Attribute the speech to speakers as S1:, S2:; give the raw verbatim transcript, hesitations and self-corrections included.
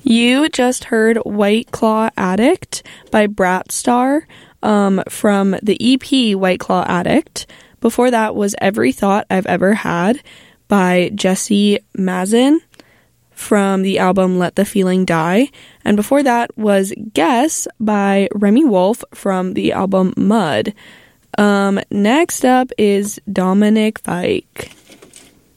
S1: You just heard White Claw Addict by Brat Star um, from the E P White Claw Addict. Before that was Every Thought I've Ever Had by Jesse Mazin from the album Let the Feeling Die. And before that was Guess by Remy Wolf from the album Mud. Um, next up is Dominic Fike.